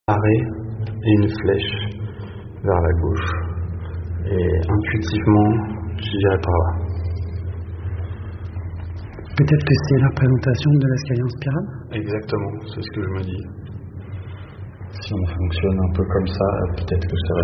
arrêt et une flèche vers la gauche. Et intuitivement, j'irai par là. Peut-être que c'est la représentation de l'escalier en spirale? Exactement, c'est ce que je me dis. Si on fonctionne un peu comme ça, peut-être que c'est